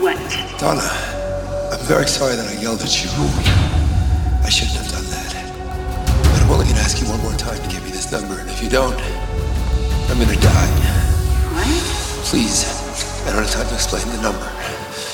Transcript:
what? Donna, I'm very sorry that I yelled at you. I shouldn't have done that. But I'm only going to ask you one more time to give me this number, and if you don't, I'm going to die. What? Please, I don't have time to explain the number.